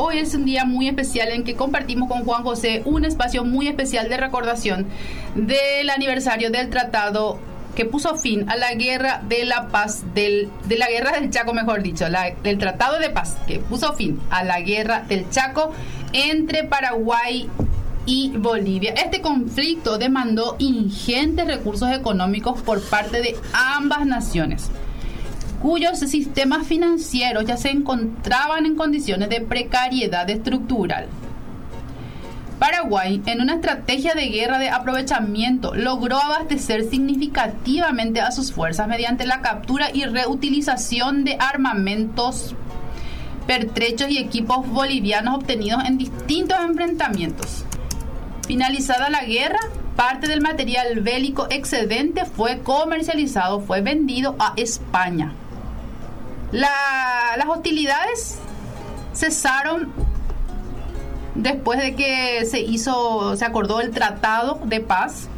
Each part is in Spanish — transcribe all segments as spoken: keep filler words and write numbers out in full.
hoy es un día muy especial en que compartimos con Juan José un espacio muy especial de recordación del aniversario del tratado que puso fin a la guerra de la paz, del, de la guerra del Chaco, mejor dicho, la, del tratado de paz que puso fin a la guerra del Chaco entre Paraguay y Bolivia. Este conflicto demandó ingentes recursos económicos por parte de ambas naciones, cuyos sistemas financieros ya se encontraban en condiciones de precariedad estructural. Paraguay, en una estrategia de guerra de aprovechamiento, logró abastecer significativamente a sus fuerzas mediante la captura y reutilización de armamentos, pertrechos y equipos bolivianos obtenidos en distintos enfrentamientos. Finalizada la guerra, parte del material bélico excedente fue comercializado, fue vendido a España. La, las hostilidades cesaron después de que se hizo, se acordó el Tratado de Paz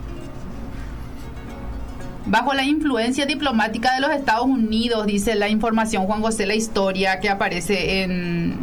bajo la influencia diplomática de los Estados Unidos, dice la información, Juan José, la historia que aparece en,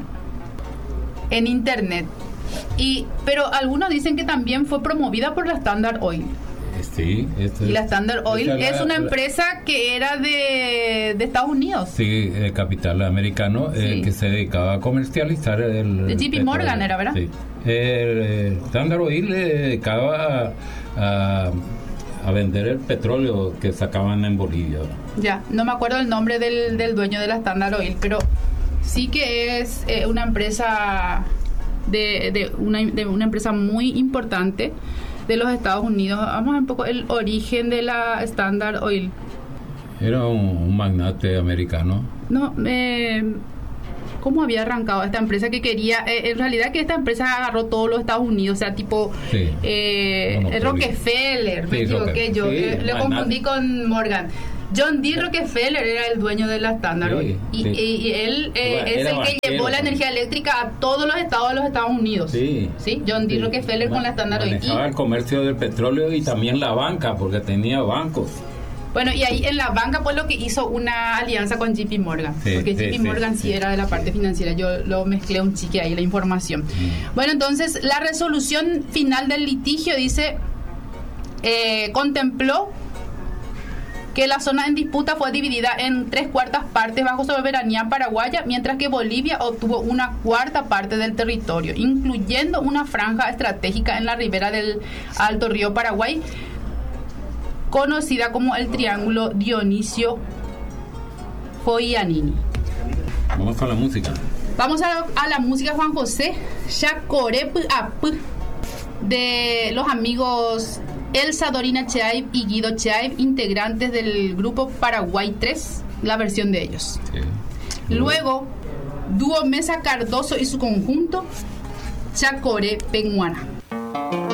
en internet. Y, pero algunos dicen que también fue promovida por la Standard Oil. Sí, y la Standard Oil es, es una la, empresa que era de, de Estados Unidos. Sí, el capital americano, sí. eh, que se dedicaba a comercializar el... De J P Morgan era, ¿verdad? Sí. El Standard Oil le dedicaba a, a, a vender el petróleo que sacaban en Bolivia. Ya, no me acuerdo el nombre del, del dueño de la Standard Oil, pero sí que es eh, una empresa de, de, una, de una empresa muy importante de los Estados Unidos. Vamos a ver un poco el origen de la Standard Oil. Era un, un magnate americano. No, eh, ¿cómo había arrancado esta empresa que quería? Eh, en realidad que esta empresa agarró todos los Estados Unidos, o sea, tipo sí. eh, Rockefeller, me sí, equivoqué yo, sí, eh, lo confundí con Morgan. John D. Rockefeller era el dueño de la Standard Oil, sí, y, sí. y, y él eh, es el que llevó la energía eléctrica a todos los estados de los Estados Unidos. Sí, ¿sí? John D. Sí. Rockefeller con la Standard Oil. Manejaba el comercio del petróleo y también la banca, porque tenía bancos. Bueno, y ahí en la banca pues lo que hizo una alianza con J P Morgan, sí, porque J P sí, Morgan sí, sí era de la parte financiera, yo lo mezclé un chique ahí la información. Mm. Bueno, entonces la resolución final del litigio dice, eh, contempló que la zona en disputa fue dividida en tres cuartas partes bajo soberanía paraguaya, mientras que Bolivia obtuvo una cuarta parte del territorio, incluyendo una franja estratégica en la ribera del Alto Río Paraguay, conocida como el Triángulo Dionisio Foianini. Vamos con la música. Vamos a, a la música, Juan José. Chacorep Ap, de los amigos Elsa Dorina Cheaib y Guido Cheaib, integrantes del grupo Paraguay tres, la versión de ellos. Sí. Luego, dúo Mesa Cardoso y su conjunto Chacore Penguana.